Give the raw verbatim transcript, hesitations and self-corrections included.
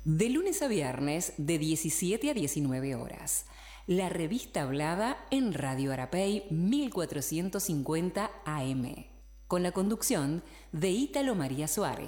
De lunes a viernes, de diecisiete a diecinueve horas. La revista hablada en Radio Arapey mil cuatrocientos cincuenta A M. Con la conducción de Ítalo María Suárez.